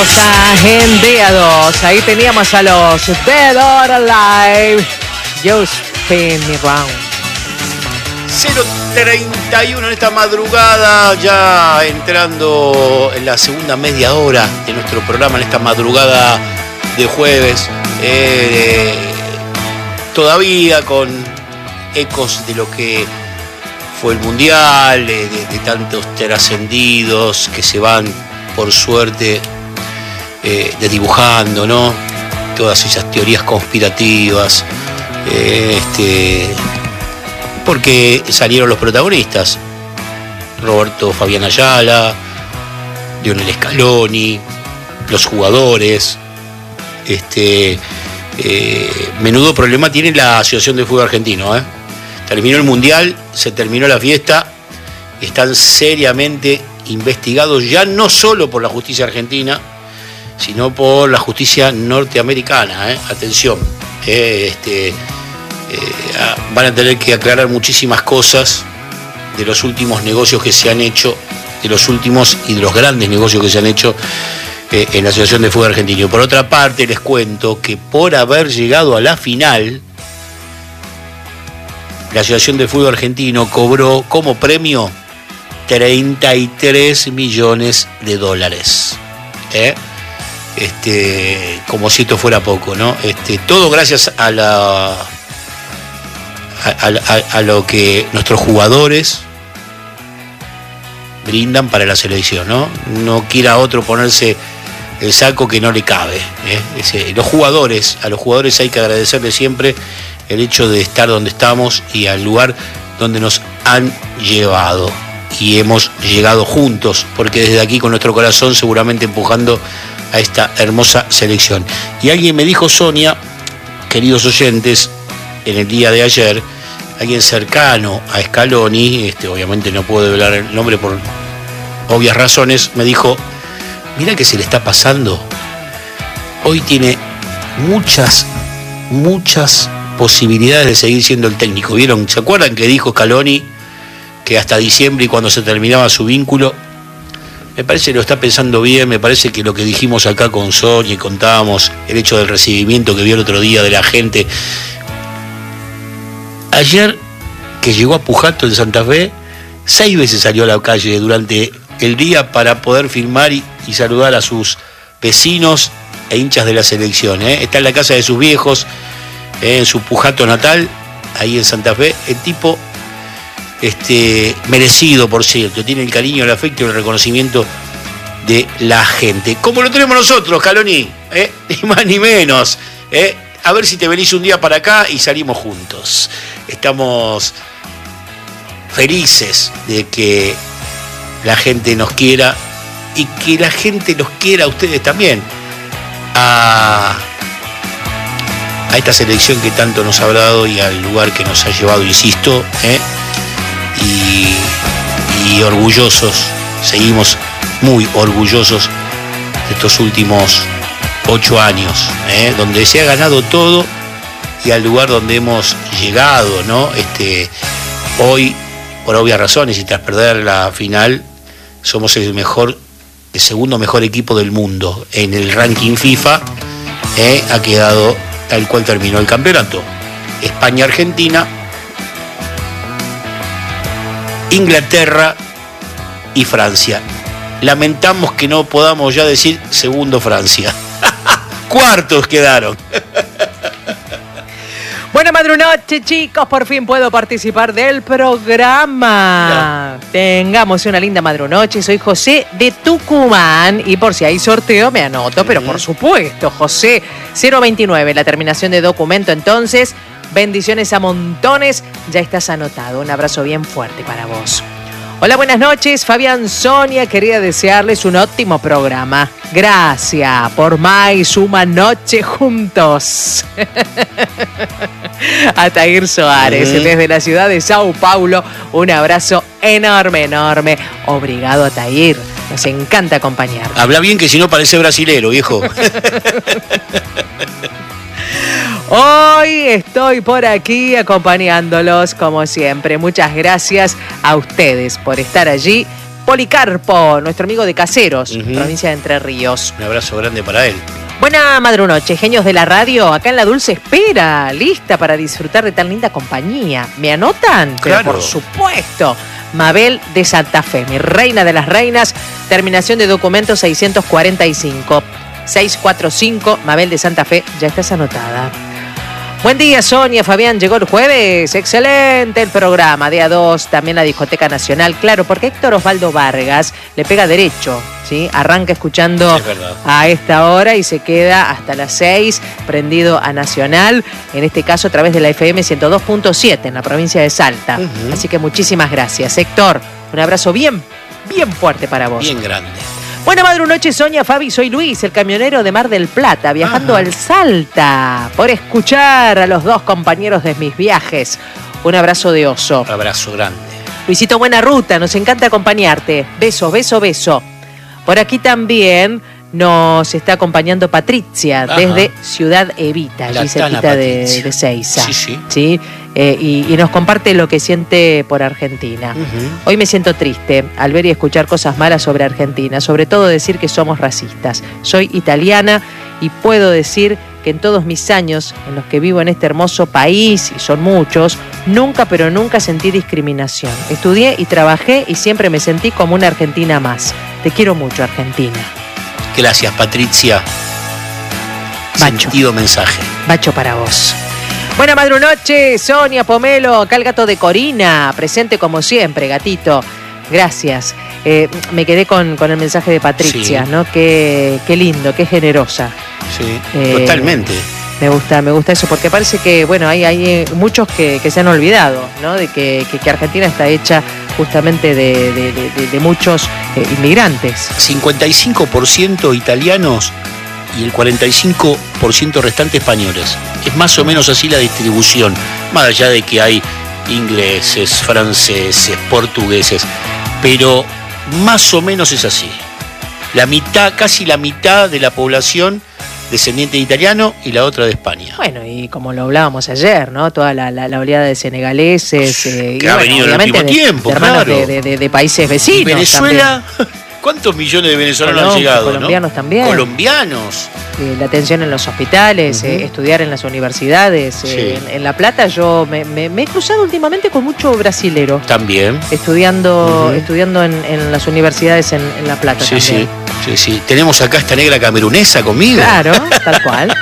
Agendeados, ahí teníamos a los Dead or Alive. You Spin Me Round. 0:31 en esta madrugada, ya entrando en la segunda media hora de nuestro programa, en esta madrugada de jueves, todavía con ecos de lo que fue el Mundial, de tantos trascendidos que se van, por suerte, desdibujando, ¿no? Todas esas teorías conspirativas, porque salieron los protagonistas: Roberto Fabián Ayala, Lionel Scaloni, los jugadores. Menudo problema tiene la Asociación de Fútbol Argentino, ¿eh? Terminó el Mundial, se terminó la fiesta, están seriamente investigados ya no solo por la justicia argentina, sino por la justicia norteamericana, ¿eh? Atención, van a tener que aclarar muchísimas cosas de los últimos negocios que se han hecho, de los últimos y de los grandes negocios que se han hecho en la Asociación de Fútbol Argentino. Por otra parte, les cuento que por haber llegado a la final, la Asociación de Fútbol Argentino cobró como premio $33 millones. Como si esto fuera poco, ¿no? Todo gracias a lo que nuestros jugadores brindan para la selección, ¿no? No quiera otro ponerse el saco que no le cabe, ¿eh? A los jugadores hay que agradecerles siempre el hecho de estar donde estamos y al lugar donde nos han llevado. Y hemos llegado juntos, porque desde aquí con nuestro corazón seguramente empujando a esta hermosa selección. Y alguien me dijo, Sonia, queridos oyentes, en el día de ayer, alguien cercano a Scaloni, obviamente no puedo hablar el nombre por obvias razones, me dijo: mirá que se le está pasando. Hoy tiene muchas posibilidades de seguir siendo el técnico. ¿Vieron? ¿Se acuerdan que dijo Scaloni que hasta diciembre, y cuando se terminaba su vínculo? Me parece que lo está pensando bien. Me parece que lo que dijimos acá con Sonia y contábamos, el hecho del recibimiento que vio el otro día de la gente. Ayer, que llegó a Pujato en Santa Fe, 6 veces salió a la calle durante el día para poder firmar y saludar a sus vecinos e hinchas de la selección, ¿eh? Está en la casa de sus viejos, en su Pujato natal, ahí en Santa Fe. El tipo, merecido, por cierto, tiene el cariño, el afecto y el reconocimiento de la gente, como lo tenemos nosotros, Scaloni, ni más ni menos, A ver si te venís un día para acá y salimos juntos. Estamos felices de que la gente nos quiera y que la gente los quiera a ustedes también, a esta selección que tanto nos ha dado y al lugar que nos ha llevado, insisto, y orgullosos, seguimos muy orgullosos de estos últimos 8 años, donde se ha ganado todo y al lugar donde hemos llegado, ¿no? Hoy, por obvias razones y tras perder la final, somos el segundo mejor equipo del mundo. En el ranking FIFA ha quedado tal cual terminó el campeonato: España, Argentina, Inglaterra y Francia. Lamentamos que no podamos ya decir segundo Francia. Cuartos quedaron. Buena madrunoche, chicos, por fin puedo participar del programa. Ya. Tengamos una linda madrunoche. Soy José de Tucumán y por si hay sorteo me anoto, pero por supuesto, José, 029, la terminación de documento. Entonces, bendiciones a montones, ya estás anotado. Un abrazo bien fuerte para vos. Hola, buenas noches, Fabián, Sonia, quería desearles un óptimo programa. Gracias por más una noche juntos. Atair Soares, desde la ciudad de Sao Paulo, un abrazo enorme. Obrigado, Atair, nos encanta acompañarte. Habla bien, que si no parece brasilero, viejo. Hoy estoy por aquí acompañándolos como siempre. Muchas gracias a ustedes por estar allí Policarpo, nuestro amigo de Caseros, provincia de Entre Ríos. Un abrazo grande para él. Buena madrunoche, genios de la radio, acá en La Dulce Espera, lista para disfrutar de tan linda compañía. ¿Me anotan? Claro. Pero por supuesto. Mabel de Santa Fe, mi reina de las reinas, terminación de documento 645. 645, Mabel de Santa Fe, ya estás anotada. Buen día, Sonia, Fabián, llegó el jueves, excelente el programa, de A2, también la Discoteca Nacional, claro, porque Héctor Osvaldo Vargas le pega derecho, ¿sí? Arranca escuchando a esta hora y se queda hasta las 6, prendido a Nacional, en este caso a través de la FM 102.7 en la provincia de Salta. Así que muchísimas gracias, Héctor, un abrazo bien fuerte para vos. Bien grande. Buena madrunoche, Sonia, Fabi, soy Luis, el camionero de Mar del Plata, viajando al Salta, por escuchar a los dos compañeros de mis viajes. Un abrazo de oso. Un abrazo grande. Luisito, buena ruta, nos encanta acompañarte. Beso, beso, beso. Por aquí también nos está acompañando Patricia, desde Ciudad Evita, allí cerquita de Seiza. Sí. Y nos comparte lo que siente por Argentina. Hoy me siento triste al ver y escuchar cosas malas sobre Argentina, sobre todo decir que somos racistas. Soy italiana y puedo decir que en todos mis años en los que vivo en este hermoso país, y son muchos, nunca pero nunca sentí discriminación. Estudié y trabajé y siempre me sentí como una argentina más. Te quiero mucho, Argentina. Gracias, Patricia. Bacho. Sentido mensaje. Bacho para vos. Buena madrunoche, Sonia, Pomelo, acá el gato de Corina, presente como siempre, gatito. Gracias. Me quedé con el mensaje de Patricia, ¿no? Qué lindo, qué generosa. Sí, totalmente. Me gusta eso, porque parece que, bueno, hay muchos que se han olvidado, ¿no? De que Argentina está hecha justamente de muchos inmigrantes. 55% italianos y el 45% restante españoles. Es más o menos así la distribución, más allá de que hay ingleses, franceses, portugueses, pero más o menos es así. La mitad, casi la mitad de la población descendiente de italiano y la otra de España. Bueno, y como lo hablábamos ayer, ¿no? Toda la oleada de senegaleses. Que ha venido en el último tiempo, hermanos claro. de países vecinos. Y Venezuela, ¿cuántos millones de venezolanos han llegado? Colombianos, ¿no? También. Colombianos. La atención en los hospitales, estudiar en las universidades. En La Plata yo me he cruzado últimamente con mucho brasilero. También. Estudiando en las universidades en La Plata también. Sí. Tenemos acá esta negra camerunesa conmigo. Claro, tal cual.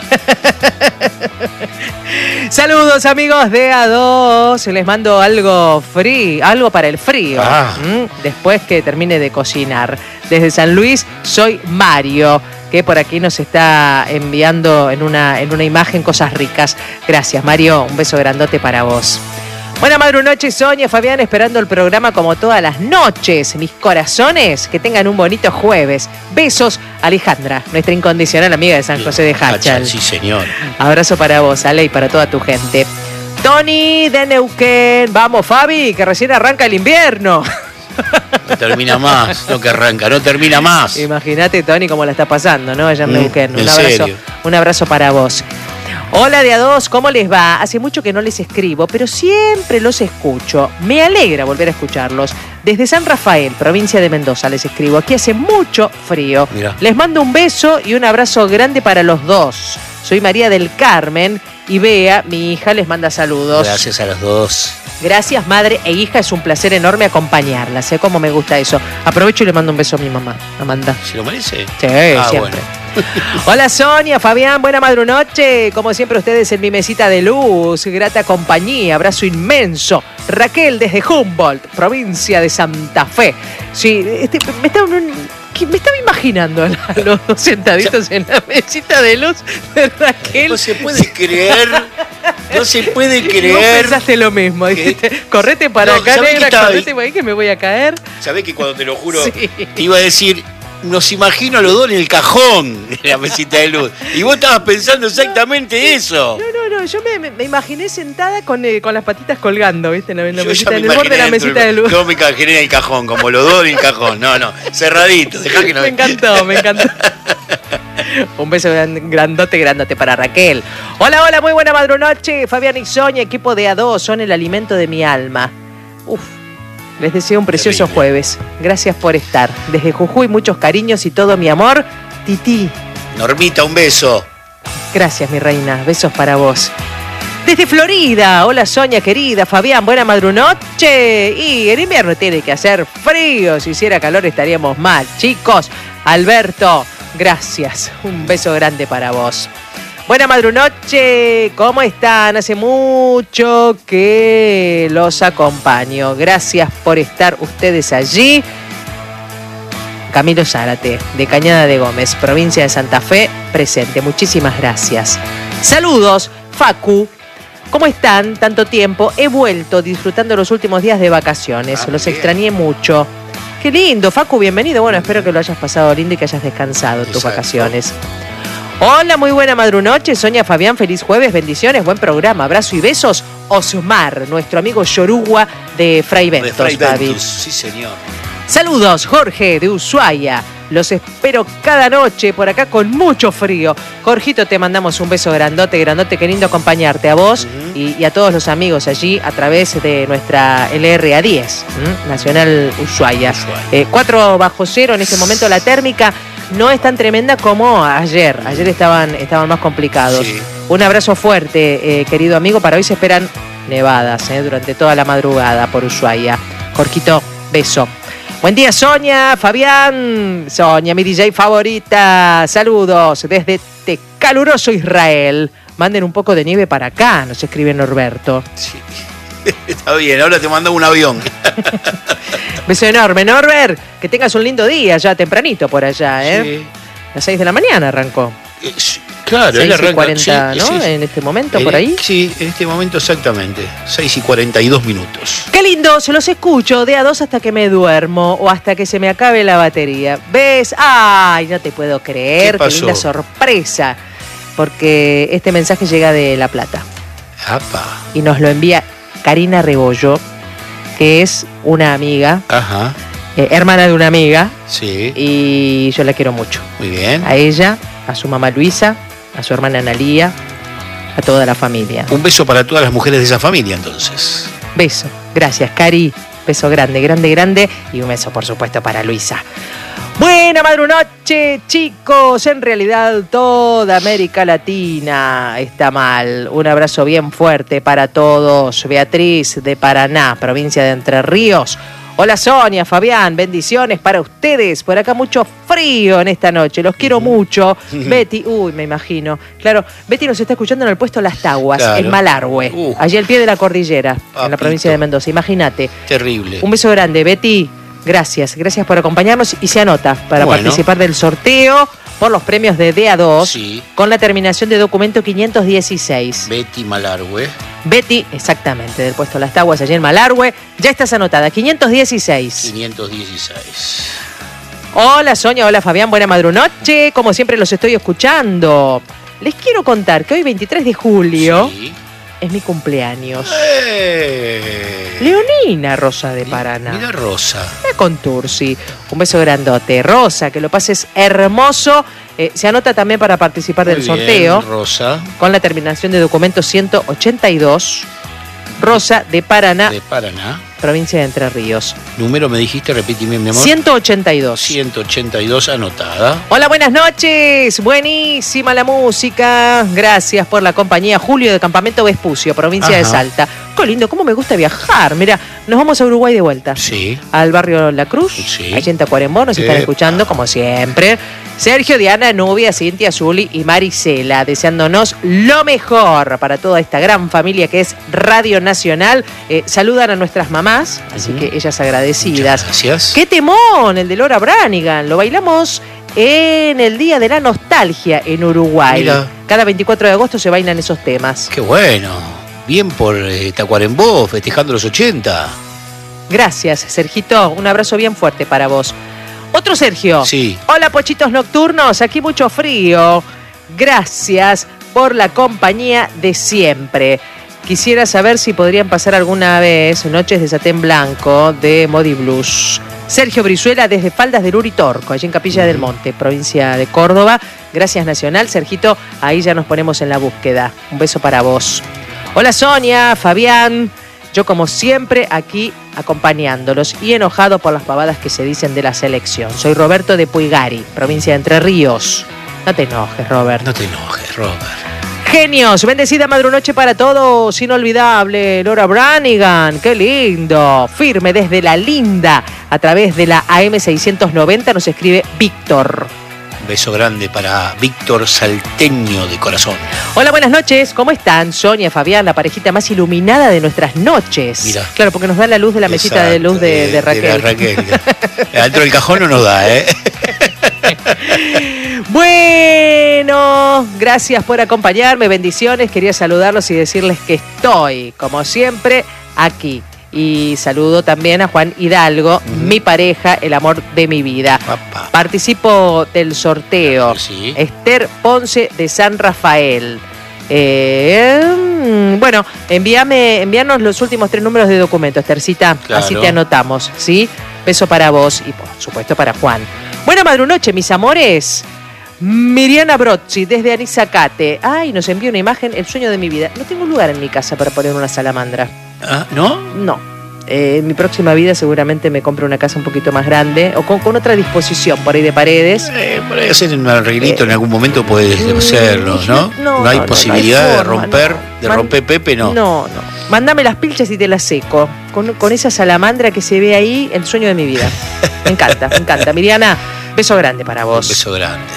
Saludos, amigos de A2. Les mando algo para el frío. Después que termine de cocinar. Desde San Luis, soy Mario, que por aquí nos está enviando en una imagen cosas ricas. Gracias, Mario. Un beso grandote para vos. Buena madrunoche, Sonia, Fabián, esperando el programa como todas las noches. Mis corazones, que tengan un bonito jueves. Besos, Alejandra, nuestra incondicional amiga de San José de Hachal. Sí, señor. Abrazo para vos, Ale, y para toda tu gente. Tony de Neuquén. Vamos, Fabi, que recién arranca el invierno. No termina más, no termina más. Imagínate, Tony, cómo la está pasando, ¿no? Allá en Neuquén. ¿En un abrazo para vos. Hola de A2, ¿cómo les va? Hace mucho que no les escribo, pero siempre los escucho. Me alegra volver a escucharlos. Desde San Rafael, provincia de Mendoza, les escribo. Aquí hace mucho frío. Mirá. Les mando un beso y un abrazo grande para los dos. Soy María del Carmen y Bea, mi hija, les manda saludos. Gracias a los dos. Gracias, madre e hija, es un placer enorme acompañarlas. Sé cómo me gusta eso. Aprovecho y le mando un beso a mi mamá, Amanda. ¿Se lo merece? Sí, siempre. Bueno. Hola, Sonia, Fabián, buena madrunoche. Como siempre, ustedes en mi mesita de luz. Grata compañía, abrazo inmenso. Raquel desde Humboldt, provincia de Santa Fe. Sí, me estaba imaginando a los dos sentaditos en la mesita de luz de Raquel. No se puede creer. No se puede creer. Vos pensaste lo mismo. Dijiste, correte para acá, negra, correte para ahí que me voy a caer. ¿Sabés que cuando te lo juro te iba a decir, nos imagino a los dos en el cajón de la mesita de luz? Y vos estabas pensando exactamente eso. No, yo me imaginé sentada con las patitas colgando, ¿viste? En el borde de la mesita de luz. Yo me imaginé en el cajón, como los dos en el cajón. No, cerradito. Dejá que no. Me encantó. Un beso grandote para Raquel. Hola, muy buena madrunoche. Fabián y Sonia, equipo de A2, son el alimento de mi alma. Les deseo un precioso Terrible. jueves. Gracias por estar. Desde Jujuy, muchos cariños y todo mi amor. Titi. Normita, un beso. Gracias, mi reina. Besos para vos. Desde Florida. Hola, Sonia, querida. Fabián, buena madrunoche. Y en invierno tiene que hacer frío. Si hiciera calor estaríamos mal. Chicos, Alberto, gracias. Un beso grande para vos. Buena madrunoche. ¿Cómo están? Hace mucho que los acompaño. Gracias por estar ustedes allí. Camilo Zárate, de Cañada de Gómez, provincia de Santa Fe, presente. Muchísimas gracias. Saludos, Facu. ¿Cómo están? Tanto tiempo. He vuelto disfrutando los últimos días de vacaciones. Los bien. extrañé mucho. Qué lindo, Facu, bienvenido. Bueno, espero que lo hayas pasado lindo y que hayas descansado en tus Exacto. vacaciones. Hola, muy buena madrunoche. Sonia, Fabián, feliz jueves, bendiciones, buen programa. Abrazo y besos. Osmar, nuestro amigo Yorugua de Fray De Bentos, Fray Fabi. Ventus, sí señor. Saludos, Jorge de Ushuaia. Los espero cada noche por acá con mucho frío. Jorgito, te mandamos un beso grandote, grandote. Qué lindo acompañarte a vos y a todos los amigos allí a través de nuestra LRA10, Nacional Ushuaia. 4 bajo cero en este momento la térmica. No es tan tremenda como ayer. Ayer estaban más complicados. Sí. Un abrazo fuerte, querido amigo. Para hoy se esperan nevadas durante toda la madrugada por Ushuaia. Jorgito, beso. Buen día, Sonia, Fabián. Sonia, mi DJ favorita. Saludos desde caluroso Israel. Manden un poco de nieve para acá, nos escribe Norberto. Sí. Está bien, ahora te mando un avión. Beso enorme, Norbert. Que tengas un lindo día ya tempranito por allá, ¿eh? Sí. A las 6 de la mañana arrancó. Claro, él arranca. 6:40, sí, ¿no? sí, sí. En este momento, por ahí. Sí, en este momento exactamente. 6:42 minutos. Qué lindo, se los escucho de a 2 hasta que me duermo o hasta que se me acabe la batería. ¿Ves? ¡Ay, no te puedo creer! ¿Qué pasó? Linda sorpresa. Porque este mensaje llega de La Plata Apa. y nos lo envía Karina Rebollo, que es una amiga, Ajá. hermana de una amiga, Sí. y yo la quiero mucho. Muy bien. A ella, a su mamá Luisa, a su hermana Analía, a toda la familia. Un beso para todas las mujeres de esa familia, entonces. Beso. Gracias, Cari. Beso grande, grande, grande. Y un beso, por supuesto, para Luisa. Buena madrunoche, chicos. En realidad, toda América Latina está mal. Un abrazo bien fuerte para todos. Beatriz de Paraná, provincia de Entre Ríos. Hola, Sonia, Fabián, bendiciones para ustedes. Por acá mucho frío en esta noche. Los quiero mucho. Betty, uy, me imagino. Claro, Betty nos está escuchando en el puesto Las Taguas, Claro. en Malargüe, allí al pie de la cordillera, en la Papito. provincia de Mendoza. Imagínate. Terrible. Un beso grande, Betty. Gracias por acompañarnos y se anota para Bueno. participar del sorteo por los premios de DA2 Sí. con la terminación de documento 516. Betty Malargüe. Betty, exactamente, del puesto Las Taguas, allí en Malargüe. Ya estás anotada, 516. 516. Hola, Sonia, hola, Fabián, buena madrunoche. Como siempre los estoy escuchando. Les quiero contar que hoy, 23 de julio, Sí. es mi cumpleaños. ¡Eh! Leonina Rosa de Paraná. Mira Rosa. Con Tursi. Un beso grandote. Rosa, que lo pases hermoso. Se anota también para participar del Muy bien, sorteo Rosa con la terminación de documento 182. Rosa de Paraná, de Paraná. provincia de Entre Ríos. Número me dijiste, repíteme, mi amor. 182. 182 anotada. Hola, buenas noches. Buenísima la música. Gracias por la compañía. Julio de Campamento Vespucio, provincia de Ajá. Salta. Qué lindo, cómo me gusta viajar. Mira, nos vamos a Uruguay de vuelta. Sí. Al barrio La Cruz, Sí. allí en Tacuarembó, nos están Epa. escuchando como siempre. Sergio, Diana, Nubia, Cintia, Zuli y Marisela, deseándonos lo mejor para toda esta gran familia que es Radio Nacional. Saludan a nuestras mamás, así que ellas agradecidas. Muchas gracias. ¡Qué temón! El de Laura Branigan. Lo bailamos en el Día de la Nostalgia en Uruguay. Mira. Cada 24 de agosto se bailan esos temas. Qué bueno. Bien por Tacuarembó, festejando los 80. Gracias, Sergito. Un abrazo bien fuerte para vos. Otro Sergio. Sí. Hola, pochitos nocturnos. Aquí mucho frío. Gracias por la compañía de siempre. Quisiera saber si podrían pasar alguna vez Noches de Satén Blanco de Modi Blues. Sergio Brizuela desde Faldas del Uritorco, allí en Capilla del Monte, provincia de Córdoba. Gracias, Nacional. Sergito, ahí ya nos ponemos en la búsqueda. Un beso para vos. Hola, Sonia, Fabián. Yo, como siempre, aquí acompañándolos y enojado por las pavadas que se dicen de la selección. Soy Roberto de Puigari, provincia de Entre Ríos. No te enojes, Robert. No te enojes, Robert. Genios, bendecida madrunoche para todos, inolvidable Laura Branigan, qué lindo, firme desde La Linda, a través de la AM690 nos escribe Víctor. Un beso grande para Víctor Salteño de corazón. Hola, buenas noches, ¿cómo están? Sonia, Fabián, la parejita más iluminada de nuestras noches. Mira. Claro, porque nos da la luz de la mesita de luz de Raquel. De la Raquel. Adentro del cajón no nos da, ¿eh? Bueno, gracias por acompañarme, bendiciones, quería saludarlos y decirles que estoy, como siempre, aquí. Y saludo también a Juan Hidalgo, mi pareja, el amor de mi vida. Papá. Participo del sorteo. Sí. Esther Ponce de San Rafael. Bueno, envíanos los últimos 3 números de documento, Esthercita, Claro. así te anotamos, ¿sí? Beso para vos y por supuesto para Juan. Buena madrunoche, mis amores. Miriana Brozzi, desde Anisacate. Ay, nos envió una imagen, el sueño de mi vida. No tengo lugar en mi casa para poner una salamandra. Ah, ¿no? No. En mi próxima vida seguramente me compro una casa un poquito más grande o con otra disposición por ahí de paredes. Por ahí hacer un arreglito en algún momento puedes hacerlo, ¿no? No hay posibilidad no hay de forma, romper, de romper Pepe, no. No. Mándame las pilchas y te las seco. Con esa salamandra que se ve ahí, el sueño de mi vida. Me encanta, me encanta. Miriana, beso grande para vos. Un beso grande.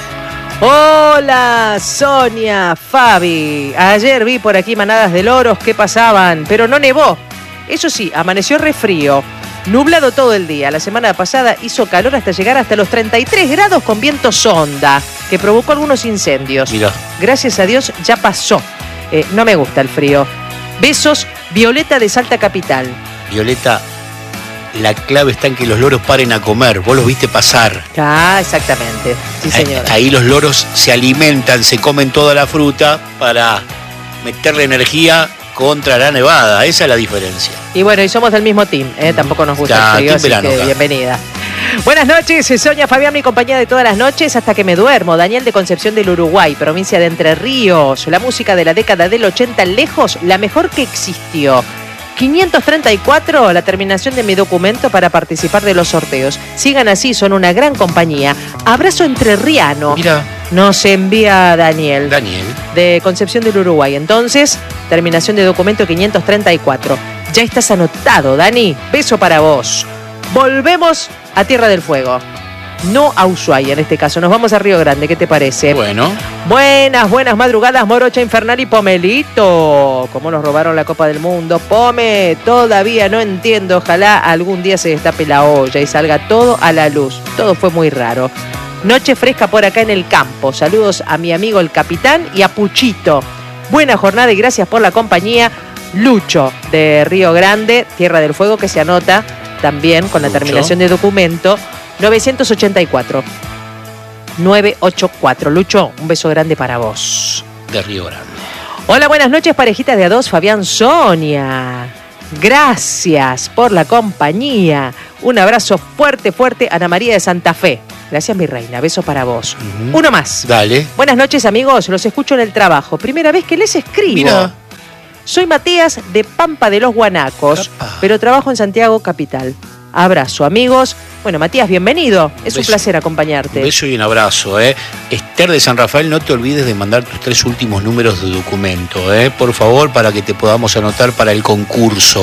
Hola, Sonia, Fabi. Ayer vi por aquí manadas de loros que pasaban, pero no nevó. Eso sí, amaneció re frío. Nublado todo el día. La semana pasada hizo calor hasta llegar hasta los 33 grados con viento sonda, que provocó algunos incendios. Mirá. Gracias a Dios ya pasó. No me gusta el frío. Besos, Violeta de Salta Capital. Violeta, la clave está en que los loros paren a comer. Vos los viste pasar. Ah, exactamente. Sí, señora. Ahí los loros se alimentan, se comen toda la fruta para meterle energía contra la nevada. Esa es la diferencia. Y bueno, y somos del mismo team, tampoco nos gusta el frío, así verano, que acá. bienvenida. Buenas noches, Sonia, Fabián, mi compañía de todas las noches hasta que me duermo. Daniel de Concepción del Uruguay, provincia de Entre Ríos. La música de la década del 80 lejos, la mejor que existió. 534, la terminación de mi documento para participar de los sorteos. Sigan así, son una gran compañía. Abrazo entrerriano. Mira, Nos envía Daniel. Daniel. De Concepción del Uruguay. Entonces, terminación de documento 534. Ya estás anotado, Dani. Beso para vos. Volvemos a Tierra del Fuego. No a Ushuaia en este caso. Nos vamos a Río Grande. ¿Qué te parece? Bueno, Buenas madrugadas, Morocha Infernal y Pomelito. ¿Cómo nos robaron la Copa del Mundo? Pome, todavía no entiendo. Ojalá algún día se destape la olla y salga todo a la luz. Todo fue muy raro. Noche fresca por acá en el campo. Saludos a mi amigo el capitán y a Puchito. Buena jornada y gracias por la compañía. Lucho de Río Grande, Tierra del Fuego, que se anota también con la Lucho. terminación de documento 984. 984. Lucho, un beso grande para vos. de Río Grande. Hola, buenas noches, parejitas de A2, Fabián, Sonia. Gracias por la compañía. Un abrazo fuerte, Ana María de Santa Fe. Gracias, mi reina. Beso para vos. Uno más. Dale. Buenas noches, amigos. Los escucho en el trabajo. Primera vez que les escribo. Mira. Soy Matías de Pampa de los Guanacos, Capaz. pero trabajo en Santiago Capital. Abrazo, amigos. Bueno, Matías, bienvenido. Es un Beso. placer acompañarte. Un beso y un abrazo. Esther de San Rafael, no te olvides de mandar tus 3 últimos números de documento, por favor, para que te podamos anotar para el concurso.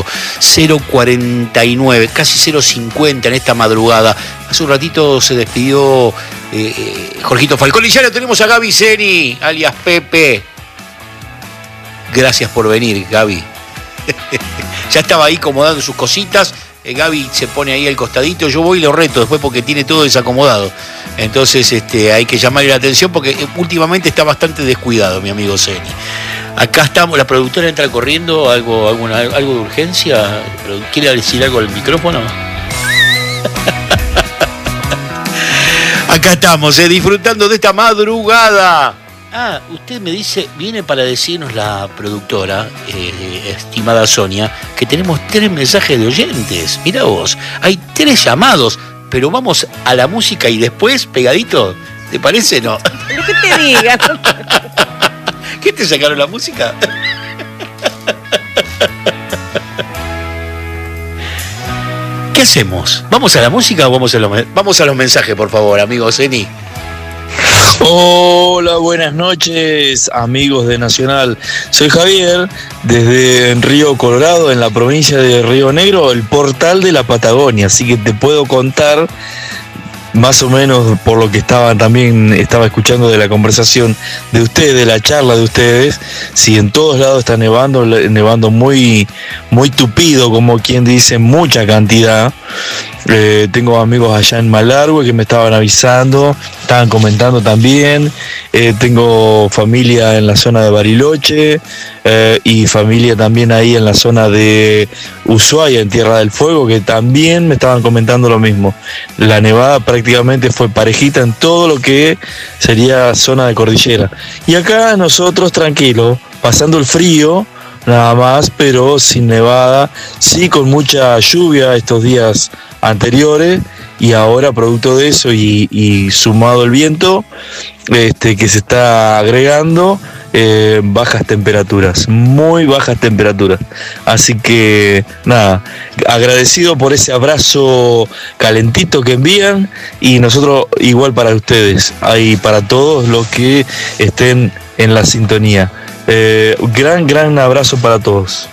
049, casi 050 en esta madrugada. Hace un ratito se despidió Jorgito Falcón y ya lo tenemos a Gaby Seni, alias Pepe. Gracias por venir, Gaby. Ya estaba ahí acomodando sus cositas. Gaby se pone ahí al costadito, yo voy y lo reto después porque tiene todo desacomodado. Entonces hay que llamarle la atención porque últimamente está bastante descuidado mi amigo Seni. Acá estamos, la productora entra corriendo, algo de urgencia. ¿Quiere decir algo al micrófono? Acá estamos, disfrutando de esta madrugada. Ah, usted me dice, viene para decirnos la productora, estimada Sonia, que tenemos 3 mensajes de oyentes. Mirá vos, hay 3 llamados, pero vamos a la música y después, pegadito, ¿te parece? No. Lo que te digan. ¿Qué te sacaron la música? ¿Qué hacemos? ¿Vamos a la música o vamos a los mensajes, por favor, amigos? Eni. Hola, buenas noches, amigos de Nacional. Soy Javier, desde Río Colorado, en la provincia de Río Negro, el portal de la Patagonia. Así que te puedo contar, más o menos por lo que estaba escuchando de la conversación de ustedes, de la charla de ustedes, si en todos lados está nevando muy, muy tupido, como quien dice, mucha cantidad. Tengo amigos allá en Malargüe que me estaban avisando, estaban comentando también. Tengo familia en la zona de Bariloche y familia también ahí en la zona de Ushuaia, en Tierra del Fuego, que también me estaban comentando lo mismo. La nevada prácticamente fue parejita en todo lo que sería zona de cordillera. Y acá nosotros tranquilos, pasando el frío, nada más, pero sin nevada, sí con mucha lluvia estos días anteriores, y ahora producto de eso y sumado el viento que se está agregando, bajas temperaturas, muy bajas temperaturas. Así que nada, agradecido por ese abrazo calentito que envían, y nosotros igual para ustedes, y para todos los que estén en la sintonía. Gran abrazo para todos.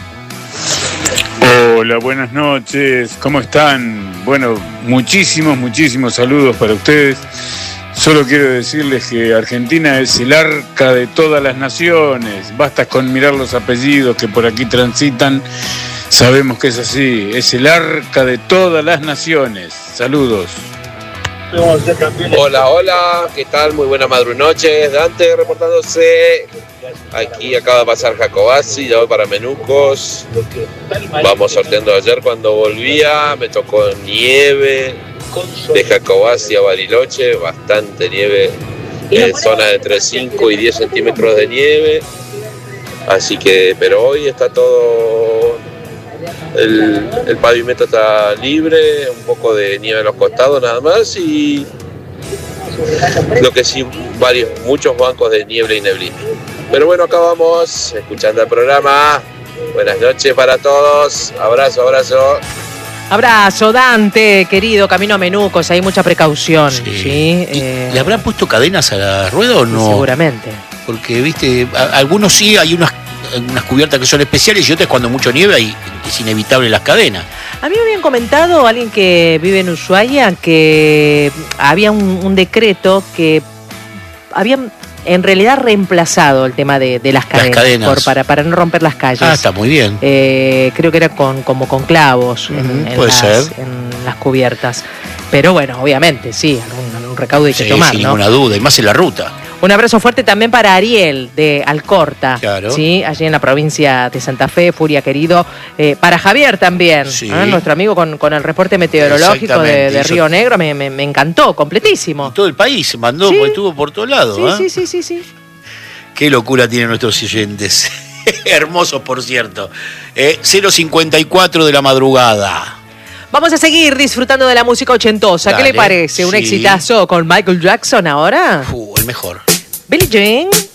Hola, buenas noches, ¿cómo están? Bueno, muchísimos saludos para ustedes. Solo quiero decirles que Argentina es el arca de todas las naciones. Basta con mirar los apellidos que por aquí transitan. Sabemos que es así, es el arca de todas las naciones. Saludos. Hola, ¿qué tal? Muy buena madrunoche. Dante reportándose. Aquí acaba de pasar Jacobasi, ya voy para Menucos. Vamos sorteando ayer cuando volvía, me tocó nieve de Jacobasi a Bariloche, bastante nieve, zona de entre 5 y 10 centímetros de nieve. Así que, pero hoy está todo, el pavimento está libre, un poco de nieve a los costados nada más, y lo que sí, muchos bancos de niebla y neblina. Pero bueno, acá vamos, escuchando el programa. Buenas noches para todos. Abrazo. Abrazo, Dante, querido, camino a Menucos, hay mucha precaución. ¿Sí? ¿Le habrán puesto cadenas a la rueda o no? Seguramente. Porque, viste, algunos sí, hay unas cubiertas que son especiales, y otras cuando mucho nieve es inevitable las cadenas. A mí me habían comentado alguien que vive en Ushuaia que había un decreto que habían en realidad reemplazado el tema de las cadenas, para no romper las calles. Está muy bien. Creo que era como con clavos en las cubiertas. Pero bueno, obviamente, sí, algún recaudo hay que tomar, sin ¿no? ninguna duda, y más en la ruta. Un abrazo fuerte también para Ariel de Alcorta, claro. ¿sí? Allí en la provincia de Santa Fe, Furia querido. Para Javier también, sí. Nuestro amigo con el reporte meteorológico de Río Negro, me encantó, completísimo. Todo el país mandó, porque estuvo por todos lados. Sí. Qué locura tienen nuestros oyentes. Hermosos, por cierto. 0:54 de la madrugada. Vamos a seguir disfrutando de la música ochentosa. Dale, ¿qué le parece? ¿Un exitazo con Michael Jackson ahora? El mejor. Billie Jean.